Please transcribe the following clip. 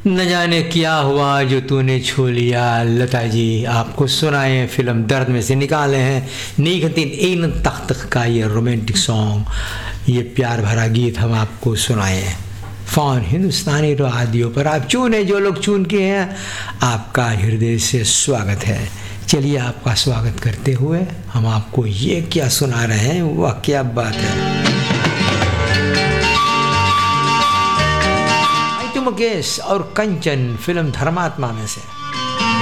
न जाने क्या हुआ जो तूने छू लिया, लता जी आपको सुनाए फिल्म दर्द में से निकाले हैं नीगतिन इन तख्त का ये रोमांटिक सॉन्ग, ये प्यार भरा गीत हम आपको सुनाए हैं फ़ोन हिंदुस्तानी रेडियो पर। आप चुने जो लोग चुन के हैं, आपका हृदय से स्वागत है। चलिए आपका स्वागत करते हुए हम आपको ये क्या सुना रहे हैं, वह क्या बात है। मुकेश और कंचन फिल्म धर्मात्मा में से।